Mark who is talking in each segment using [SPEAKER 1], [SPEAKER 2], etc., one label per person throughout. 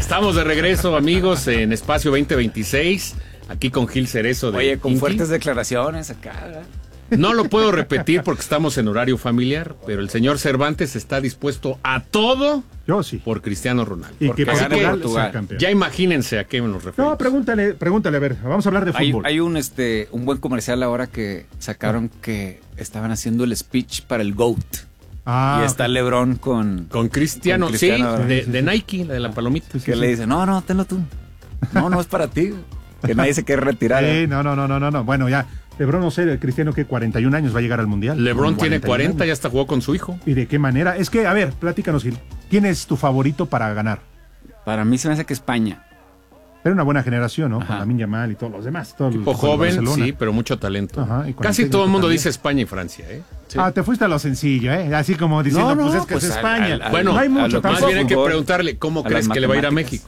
[SPEAKER 1] Estamos de regreso, amigos, en Espacio 2026, aquí con Gil Cerezo de
[SPEAKER 2] Oye, con
[SPEAKER 1] Inti.
[SPEAKER 2] fuertes declaraciones acá, ¿verdad?
[SPEAKER 1] No lo puedo repetir porque estamos en horario familiar, pero el señor Cervantes está dispuesto a todo.
[SPEAKER 3] Yo sí.
[SPEAKER 1] Por Cristiano Ronaldo.
[SPEAKER 3] Y que
[SPEAKER 2] gane
[SPEAKER 3] Portugal
[SPEAKER 2] Portugal.
[SPEAKER 3] sea campeón.
[SPEAKER 1] Ya imagínense a qué nos referimos.
[SPEAKER 3] No, pregúntale, a ver, vamos a hablar de fútbol.
[SPEAKER 2] Hay un buen comercial ahora que sacaron que estaban haciendo el speech para el GOAT.
[SPEAKER 3] Ah,
[SPEAKER 2] Y está LeBron con
[SPEAKER 1] Cristiano,
[SPEAKER 2] con Cristiano,
[SPEAKER 1] sí,
[SPEAKER 2] ¿verdad?
[SPEAKER 1] de Nike, la de la palomita.
[SPEAKER 2] que le dice, no, tenlo tú. No es para ti. Que nadie se quiere retirar.
[SPEAKER 3] No. Bueno, ya. LeBron, no sé, Cristiano, que 41 años va a llegar al Mundial.
[SPEAKER 1] LeBron tiene
[SPEAKER 3] 41
[SPEAKER 1] 40,
[SPEAKER 3] años.
[SPEAKER 1] ya hasta jugó con su hijo.
[SPEAKER 3] ¿Y de qué manera? Es que, a ver, platícanos, Gil. ¿Quién es tu favorito para ganar?
[SPEAKER 2] Para mí se me hace que España.
[SPEAKER 3] Era una buena generación, ¿no?
[SPEAKER 2] Ajá.
[SPEAKER 3] Con Lamine Yamal y todos los demás. Todo
[SPEAKER 1] Tipo
[SPEAKER 3] el
[SPEAKER 1] joven,
[SPEAKER 3] Barcelona.
[SPEAKER 1] sí, pero mucho talento.
[SPEAKER 3] Ajá, y con
[SPEAKER 1] Casi
[SPEAKER 3] el
[SPEAKER 1] todo el
[SPEAKER 3] técnico
[SPEAKER 1] mundo
[SPEAKER 3] también.
[SPEAKER 1] dice España y Francia, ¿eh? Sí.
[SPEAKER 3] Ah, te fuiste a lo sencillo, ¿eh? Así como diciendo,
[SPEAKER 2] No,
[SPEAKER 3] pues es que
[SPEAKER 2] pues
[SPEAKER 3] es España.
[SPEAKER 1] Bueno,
[SPEAKER 3] no hay
[SPEAKER 2] a
[SPEAKER 3] mucho
[SPEAKER 2] lo que
[SPEAKER 1] Más
[SPEAKER 3] tampoco.
[SPEAKER 1] bien hay que
[SPEAKER 2] fútbol,
[SPEAKER 1] preguntarle cómo
[SPEAKER 2] a
[SPEAKER 1] crees
[SPEAKER 2] las
[SPEAKER 1] que le va a ir a
[SPEAKER 2] matemáticas.
[SPEAKER 1] México.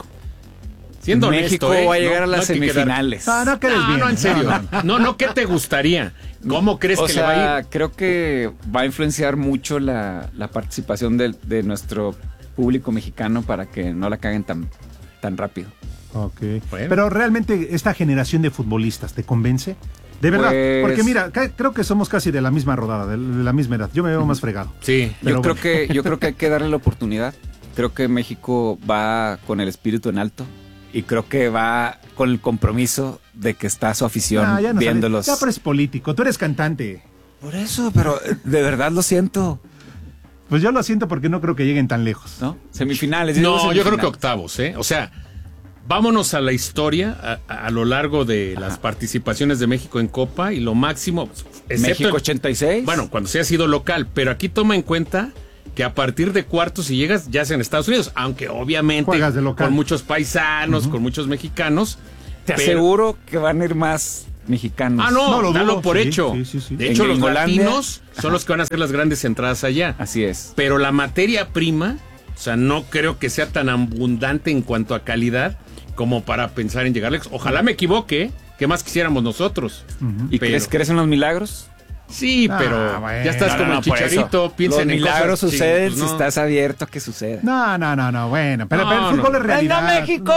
[SPEAKER 1] Siendo
[SPEAKER 2] México
[SPEAKER 1] honesto,
[SPEAKER 2] va a llegar a las
[SPEAKER 1] hay que quedar-
[SPEAKER 2] semifinales.
[SPEAKER 3] No quedes bien.
[SPEAKER 1] No, en serio. No, ¿qué te gustaría? ¿Cómo crees
[SPEAKER 2] O
[SPEAKER 1] que le va a
[SPEAKER 2] sea,
[SPEAKER 1] ir?
[SPEAKER 2] creo que va a influenciar mucho la participación de nuestro público mexicano para que no la caguen tan rápido.
[SPEAKER 3] Ok.
[SPEAKER 1] Bueno.
[SPEAKER 3] Pero realmente esta generación de futbolistas, ¿te convence? De verdad,
[SPEAKER 2] Pues-
[SPEAKER 3] porque mira, creo que somos casi de la misma rodada, de la misma edad. Yo me veo más fregado.
[SPEAKER 1] Sí.
[SPEAKER 3] Pero
[SPEAKER 2] Yo creo
[SPEAKER 3] bueno.
[SPEAKER 2] que hay que darle la oportunidad. Creo que México va con el espíritu en alto y creo que va con el compromiso de que está su afición
[SPEAKER 3] Ya no
[SPEAKER 2] viéndolos.
[SPEAKER 3] sabes. Ya eres político, tú eres cantante.
[SPEAKER 2] Por eso, pero de verdad lo siento,
[SPEAKER 3] Pues yo lo siento porque no creo que lleguen tan lejos.
[SPEAKER 2] ¿no? Semifinales.
[SPEAKER 1] No, yo creo que octavos, ¿eh? O sea, vámonos a la historia a lo largo de las participaciones de México en Copa y lo máximo, excepto
[SPEAKER 2] México 86.
[SPEAKER 1] bueno, cuando se ha sido local, pero aquí toma en cuenta que a partir de cuartos si llegas ya sea en Estados Unidos, aunque obviamente
[SPEAKER 3] Juegas de local.
[SPEAKER 1] con muchos paisanos, con muchos mexicanos.
[SPEAKER 2] te
[SPEAKER 1] pero-
[SPEAKER 2] aseguro que van a ir más mexicanos.
[SPEAKER 1] Ah, no,
[SPEAKER 3] No lo
[SPEAKER 1] dalo
[SPEAKER 3] dudo,
[SPEAKER 1] por
[SPEAKER 3] sí,
[SPEAKER 1] hecho.
[SPEAKER 3] sí.
[SPEAKER 1] De hecho,
[SPEAKER 2] En
[SPEAKER 1] los
[SPEAKER 2] Gringolandia.
[SPEAKER 1] latinos son los que van a hacer las grandes entradas allá.
[SPEAKER 2] Así es.
[SPEAKER 1] Pero la materia prima, o sea, no creo que sea tan abundante en cuanto a calidad como para pensar en llegar lejos. Ojalá me equivoque, ¿qué más quisiéramos nosotros?
[SPEAKER 2] ¿Y
[SPEAKER 1] Pero-
[SPEAKER 2] crees en los milagros?
[SPEAKER 1] Sí, pero
[SPEAKER 3] bueno.
[SPEAKER 1] ya estás como el
[SPEAKER 2] por
[SPEAKER 1] Chicharito,
[SPEAKER 2] eso.
[SPEAKER 1] piensen
[SPEAKER 2] Los
[SPEAKER 1] en
[SPEAKER 2] milagros
[SPEAKER 1] cosas, sí,
[SPEAKER 2] suceden
[SPEAKER 1] pues
[SPEAKER 2] si
[SPEAKER 1] no.
[SPEAKER 2] estás abierto a que suceda.
[SPEAKER 3] No, bueno, pero
[SPEAKER 1] No,
[SPEAKER 3] el fútbol
[SPEAKER 1] no.
[SPEAKER 3] es realidad.
[SPEAKER 2] ¡Venga, México!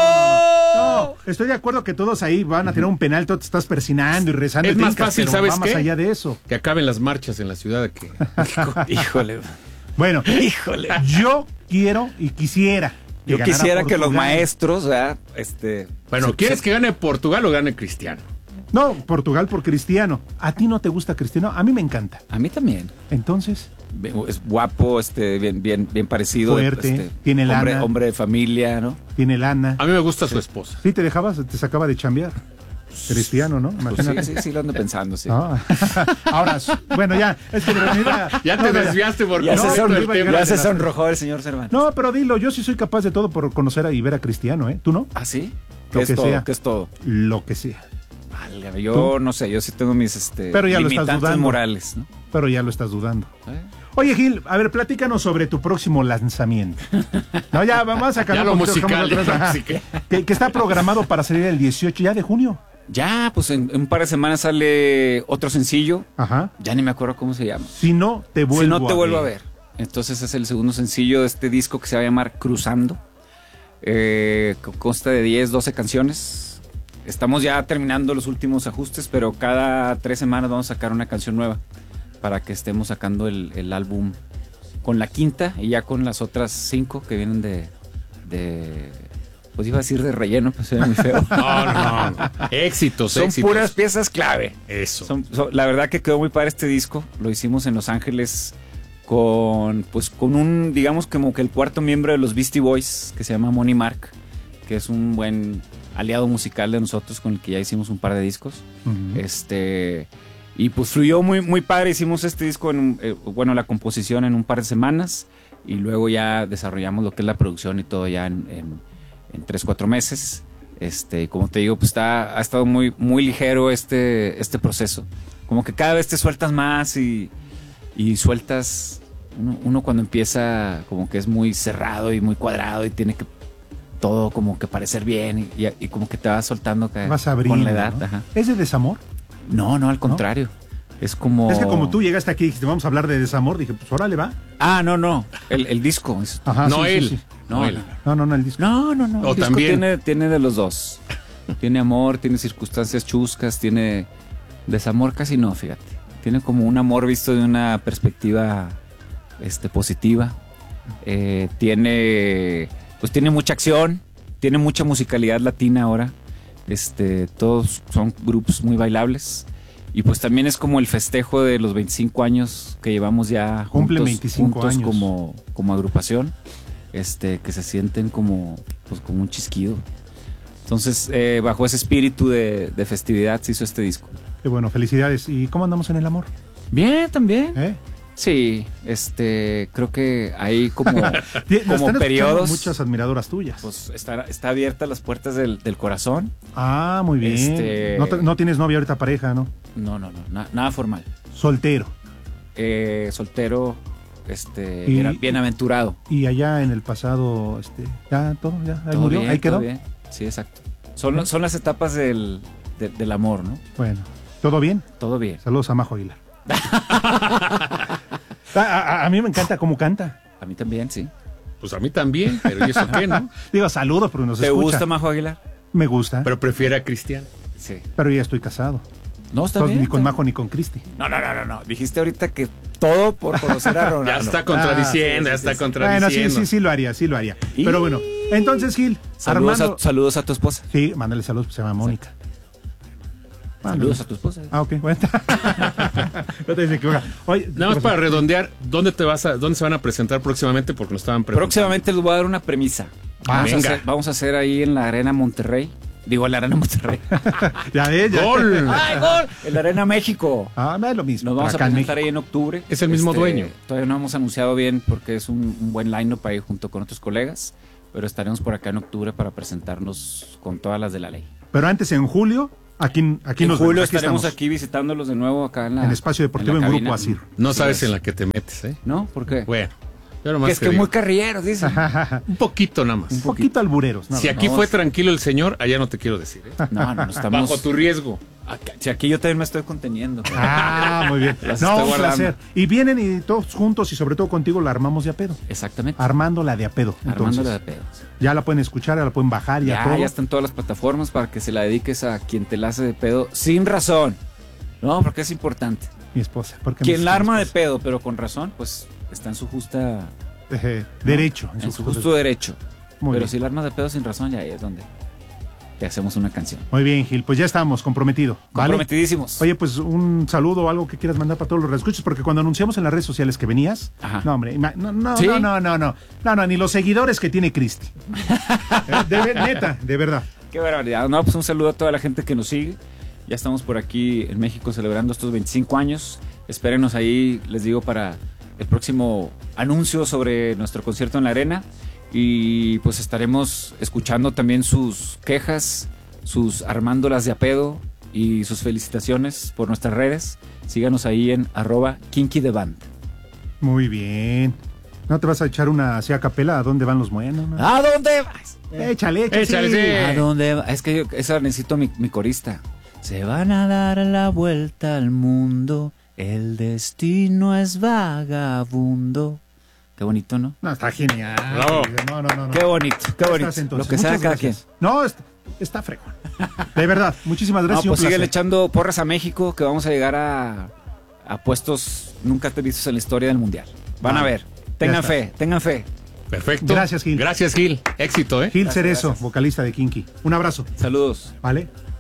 [SPEAKER 3] No, estoy de acuerdo que todos ahí van a tirar un penal, tú te estás persinando y rezando.
[SPEAKER 1] Es
[SPEAKER 3] y
[SPEAKER 1] más
[SPEAKER 3] brincas,
[SPEAKER 1] fácil,
[SPEAKER 3] pero
[SPEAKER 1] ¿sabes
[SPEAKER 3] va más
[SPEAKER 1] qué?
[SPEAKER 3] allá de eso.
[SPEAKER 1] Que acaben las marchas en la ciudad que...
[SPEAKER 2] Híjole.
[SPEAKER 3] Bueno,
[SPEAKER 2] Híjole.
[SPEAKER 3] yo quiero y quisiera.
[SPEAKER 2] Yo
[SPEAKER 3] ganara
[SPEAKER 2] quisiera que los
[SPEAKER 3] Portugal.
[SPEAKER 2] maestros, ¿verdad?
[SPEAKER 1] Bueno, ¿quieres que gane Portugal o gane Cristiano?
[SPEAKER 3] No, Portugal por Cristiano. ¿A ti no te gusta Cristiano? A mí me encanta.
[SPEAKER 2] A mí también.
[SPEAKER 3] Entonces,
[SPEAKER 2] Es guapo, bien parecido.
[SPEAKER 3] Fuerte, tiene lana.
[SPEAKER 2] Hombre de familia, ¿no?
[SPEAKER 3] tiene lana.
[SPEAKER 1] A mí me gusta su esposa.
[SPEAKER 3] ¿Sí te dejabas? Te sacaba de chambear. Cristiano, ¿no?
[SPEAKER 2] Pues
[SPEAKER 3] Imagínate.
[SPEAKER 2] sí, lo ando pensando, sí.
[SPEAKER 3] Ah. Ahora, bueno, ya, es que mira,
[SPEAKER 1] Ya te desviaste porque...
[SPEAKER 2] Ya,
[SPEAKER 3] No,
[SPEAKER 2] se,
[SPEAKER 3] pero
[SPEAKER 2] sonro-
[SPEAKER 3] iba a llegar
[SPEAKER 2] ya
[SPEAKER 3] a
[SPEAKER 2] se
[SPEAKER 3] la-
[SPEAKER 2] sonrojó el señor Cervantes.
[SPEAKER 3] No, pero dilo, yo sí soy capaz de todo por conocer y ver a Cristiano, ¿eh? ¿Tú no?
[SPEAKER 2] ¿Ah, sí?
[SPEAKER 3] Lo
[SPEAKER 2] ¿Qué es
[SPEAKER 3] que
[SPEAKER 2] todo?
[SPEAKER 3] sea.
[SPEAKER 2] ¿Qué es todo?
[SPEAKER 3] Lo que sea.
[SPEAKER 2] Válgame, yo no sé, yo sí tengo mis
[SPEAKER 3] Pero ya lo estás
[SPEAKER 2] limitantes
[SPEAKER 3] dudando.
[SPEAKER 2] morales, ¿no?
[SPEAKER 3] Pero ya lo estás dudando.
[SPEAKER 2] ¿Eh?
[SPEAKER 3] Oye, Gil, a ver, platícanos sobre tu próximo lanzamiento. No, ya, vamos a sacar
[SPEAKER 1] Ya lo musical, así que-
[SPEAKER 3] que está programado para salir el 18 ya de junio.
[SPEAKER 2] Ya, pues en un par de semanas sale otro sencillo.
[SPEAKER 3] Ajá.
[SPEAKER 2] Ya ni me acuerdo cómo se llama.
[SPEAKER 3] Si no te vuelvo
[SPEAKER 2] Si no te vuelvo a ver. Entonces es el segundo sencillo de este disco que se va a llamar Cruzando. Consta de 10, 12 canciones. Estamos ya terminando los últimos ajustes, pero cada 3 semanas vamos a sacar una canción nueva para que estemos sacando el álbum con la quinta y ya con las otras 5 que vienen de pues iba a decir de relleno, pues era muy feo.
[SPEAKER 1] No. Éxitos,
[SPEAKER 2] Son
[SPEAKER 1] éxitos.
[SPEAKER 2] puras piezas clave.
[SPEAKER 1] Eso.
[SPEAKER 2] La verdad que quedó muy padre este disco. Lo hicimos en Los Ángeles con un, digamos, como que el cuarto miembro de los Beastie Boys, que se llama Money Mark, que es un buen aliado musical de nosotros con el que ya hicimos un par de discos.
[SPEAKER 3] Uh-huh.
[SPEAKER 2] Y pues fluyó muy, muy padre. Hicimos este disco, la composición en un par de semanas y luego ya desarrollamos lo que es la producción y todo ya en 3-4 meses. Como te digo, pues ha estado muy, muy ligero este proceso. Como que cada vez te sueltas más y sueltas. Uno cuando empieza como que es muy cerrado y muy cuadrado y tiene que todo como que parecer bien y como que te vas soltando
[SPEAKER 3] Vas abriendo,
[SPEAKER 2] con la edad.
[SPEAKER 3] ¿no?
[SPEAKER 2] Ajá.
[SPEAKER 3] ¿Es de desamor?
[SPEAKER 2] No, al contrario. Es como...
[SPEAKER 3] Es que como tú llegaste aquí y dijiste, vamos a hablar de desamor, dije, pues órale, va.
[SPEAKER 2] Ah, no. El disco.
[SPEAKER 3] Ajá,
[SPEAKER 1] No
[SPEAKER 3] sí,
[SPEAKER 1] él.
[SPEAKER 3] sí.
[SPEAKER 2] No,
[SPEAKER 3] el disco.
[SPEAKER 2] No.
[SPEAKER 1] O
[SPEAKER 2] El disco
[SPEAKER 1] también.
[SPEAKER 2] tiene de los dos. Tiene amor, tiene circunstancias chuscas, tiene desamor casi no, fíjate. Tiene como un amor visto de una perspectiva positiva. Tiene mucha acción, tiene mucha musicalidad latina ahora. Todos son grupos muy bailables. Y pues también es como el festejo de los 25 años que llevamos ya
[SPEAKER 3] Cumple 25 años.
[SPEAKER 2] como agrupación. Que se sienten como un chisquido. Entonces, bajo ese espíritu de festividad se hizo este disco.
[SPEAKER 3] Qué bueno, felicidades. ¿Y cómo andamos en el amor?
[SPEAKER 2] Bien, también.
[SPEAKER 3] ¿Eh?
[SPEAKER 2] Sí, creo que hay como
[SPEAKER 3] Están
[SPEAKER 2] periodos.
[SPEAKER 3] muchas admiradoras tuyas.
[SPEAKER 2] Pues está abiertas las puertas del corazón.
[SPEAKER 3] Ah, muy bien. No tienes novia ahorita, pareja, ¿no?
[SPEAKER 2] No, nada formal.
[SPEAKER 3] Soltero.
[SPEAKER 2] Soltero,
[SPEAKER 3] Y-
[SPEAKER 2] bienaventurado.
[SPEAKER 3] Y allá en el pasado, ya todo, ya ahí
[SPEAKER 2] Todo
[SPEAKER 3] murió,
[SPEAKER 2] bien,
[SPEAKER 3] ahí quedó.
[SPEAKER 2] todo bien. Sí, exacto. Son las etapas del amor, ¿no?
[SPEAKER 3] Bueno, ¿todo bien?
[SPEAKER 2] Todo bien.
[SPEAKER 3] Saludos a Majo Aguilar. A mí me encanta cómo canta.
[SPEAKER 2] A mí también, sí.
[SPEAKER 1] Pues a mí también, pero ¿y eso qué, no?
[SPEAKER 3] Digo, saludos, pero nos
[SPEAKER 2] ¿Te
[SPEAKER 3] escucha.
[SPEAKER 2] gusta Majo Aguilar?
[SPEAKER 3] Me gusta,
[SPEAKER 1] Pero prefiere a Cristian.
[SPEAKER 2] Sí.
[SPEAKER 3] pero ya estoy casado.
[SPEAKER 2] No, está
[SPEAKER 3] Entonces,
[SPEAKER 2] bien.
[SPEAKER 3] ni con
[SPEAKER 2] está
[SPEAKER 3] Majo ni con Cristi.
[SPEAKER 2] bien. No. Dijiste ahorita que todo por conocer a Ronaldo.
[SPEAKER 1] Ya está contradiciendo, ya está contradiciendo.
[SPEAKER 3] Bueno, sí lo haría.
[SPEAKER 2] Y-
[SPEAKER 3] Pero bueno, entonces, Gil, Armando...
[SPEAKER 2] Saludos a tu esposa.
[SPEAKER 3] Sí, mándale saludos, se llama Mónica. Mándale.
[SPEAKER 2] Saludos a tu esposa.
[SPEAKER 3] Ah, ok, bueno. No te equivoca. Oye,
[SPEAKER 1] Nada más para redondear, ¿dónde se van a presentar próximamente? Porque nos estaban preguntando.
[SPEAKER 2] Próximamente les voy a dar una premisa.
[SPEAKER 1] Venga.
[SPEAKER 2] Vamos a hacer ahí en la Arena Monterrey. Digo, en la Arena Monterrey.
[SPEAKER 3] Ya ves, ya.
[SPEAKER 1] ¡Gol!
[SPEAKER 2] ¡Ay, gol! En la Arena México.
[SPEAKER 3] Ah, es lo mismo.
[SPEAKER 2] Nos vamos a
[SPEAKER 3] Acá en
[SPEAKER 2] presentar
[SPEAKER 3] México.
[SPEAKER 2] ahí en octubre.
[SPEAKER 1] Es el mismo dueño.
[SPEAKER 2] Todavía no hemos anunciado bien porque es un buen line-up ahí junto con otros colegas. Pero estaremos por acá en octubre para presentarnos con todas las de la ley.
[SPEAKER 3] Pero antes, en julio, aquí
[SPEAKER 2] En
[SPEAKER 3] nos
[SPEAKER 2] julio
[SPEAKER 3] vemos. Aquí
[SPEAKER 2] estaremos
[SPEAKER 3] estamos.
[SPEAKER 2] aquí visitándolos de nuevo acá en la...
[SPEAKER 3] En Espacio Deportivo en
[SPEAKER 2] la
[SPEAKER 3] Grupo
[SPEAKER 2] cabina.
[SPEAKER 3] Asir.
[SPEAKER 1] No
[SPEAKER 2] Sí,
[SPEAKER 1] sabes
[SPEAKER 2] es.
[SPEAKER 1] en la que te metes, ¿eh?
[SPEAKER 2] ¿No? ¿Por qué?
[SPEAKER 1] Bueno, yo
[SPEAKER 2] Que
[SPEAKER 1] nomás
[SPEAKER 2] es
[SPEAKER 1] te
[SPEAKER 2] que
[SPEAKER 1] digo.
[SPEAKER 2] muy carrilleros, dicen.
[SPEAKER 1] Un poquito nada más.
[SPEAKER 3] Un poquito albureros. nada
[SPEAKER 1] Si
[SPEAKER 3] más.
[SPEAKER 1] aquí
[SPEAKER 2] no,
[SPEAKER 1] fue
[SPEAKER 2] sí.
[SPEAKER 1] tranquilo el señor, allá no te quiero decir, ¿eh?
[SPEAKER 2] No estamos...
[SPEAKER 1] Bajo tu riesgo.
[SPEAKER 2] Si aquí yo también me estoy conteniendo.
[SPEAKER 3] Ah, muy bien.
[SPEAKER 2] Las
[SPEAKER 3] No,
[SPEAKER 2] estoy
[SPEAKER 3] un
[SPEAKER 2] guardando.
[SPEAKER 3] placer. Y vienen y todos juntos y sobre todo contigo la armamos de a pedo.
[SPEAKER 2] Exactamente.
[SPEAKER 3] Armando la de a pedo. Entonces,
[SPEAKER 2] Armándola de pedos.
[SPEAKER 3] ya la pueden escuchar, ya la pueden bajar, ya todo.
[SPEAKER 2] Ya están todas las plataformas para que se la dediques a quien te la hace de pedo sin razón. No, porque es importante.
[SPEAKER 3] Mi esposa. porque
[SPEAKER 2] Quien
[SPEAKER 3] mi
[SPEAKER 2] la arma de
[SPEAKER 3] esposa.
[SPEAKER 2] pedo, pero con razón, pues está en su justa...
[SPEAKER 3] Derecho.
[SPEAKER 2] En su justo derecho.
[SPEAKER 3] Muy
[SPEAKER 2] Pero
[SPEAKER 3] bien.
[SPEAKER 2] si la armas de pedo sin razón, ya ahí es donde te hacemos una canción.
[SPEAKER 3] Muy bien, Gil. Pues ya estamos, comprometido. ¿Vale?
[SPEAKER 2] Comprometidísimos.
[SPEAKER 3] Oye, pues un saludo o algo que quieras mandar para todos los reescuchos, porque cuando anunciamos en las redes sociales que venías,
[SPEAKER 2] Ajá.
[SPEAKER 3] no, hombre, no,
[SPEAKER 2] ¿Sí?
[SPEAKER 3] no, ni los seguidores que tiene Cristi. Neta, de verdad.
[SPEAKER 2] Qué barbaridad. No, pues un saludo a toda la gente que nos sigue. Ya estamos por aquí en México celebrando estos 25 años. Espérenos ahí, les digo, para el próximo anuncio sobre nuestro concierto en la Arena. Y pues estaremos escuchando también sus quejas, sus armándolas de a pedo y sus felicitaciones por nuestras redes. Síganos ahí en @KinkyTheBand.
[SPEAKER 3] Muy bien. ¿No te vas a echar una así a capela? ¿A dónde van los moenos? no?
[SPEAKER 2] ¿A dónde vas?
[SPEAKER 3] Échale,
[SPEAKER 1] Échale,
[SPEAKER 3] sí.
[SPEAKER 1] sí.
[SPEAKER 2] ¿A dónde va? Es que esa necesito mi corista. Se van a dar la vuelta al mundo. El destino es vagabundo. Qué bonito, ¿no?
[SPEAKER 3] No, está genial.
[SPEAKER 1] Bravo.
[SPEAKER 3] No.
[SPEAKER 2] Qué bonito, qué bonito.
[SPEAKER 3] Estás, entonces.
[SPEAKER 2] Lo que sea
[SPEAKER 3] Muchas
[SPEAKER 2] cada quien.
[SPEAKER 3] gracias. No, está fregón. De verdad, muchísimas
[SPEAKER 2] No,
[SPEAKER 3] gracias. y un
[SPEAKER 2] pues síguele
[SPEAKER 3] placer.
[SPEAKER 2] echando porras a México, que vamos a llegar a puestos nunca vistos en la historia del mundial. Van a
[SPEAKER 3] Vale.
[SPEAKER 2] ver. Tengan
[SPEAKER 3] Ya
[SPEAKER 2] fe, tengan fe.
[SPEAKER 1] Perfecto.
[SPEAKER 3] Gracias, Gil.
[SPEAKER 1] Gracias, Gil. Éxito, ¿eh?
[SPEAKER 3] Gil
[SPEAKER 2] Gracias,
[SPEAKER 3] Cerezo,
[SPEAKER 2] gracias.
[SPEAKER 3] vocalista de Kinky. Un abrazo,
[SPEAKER 2] Saludos.
[SPEAKER 3] ¿vale?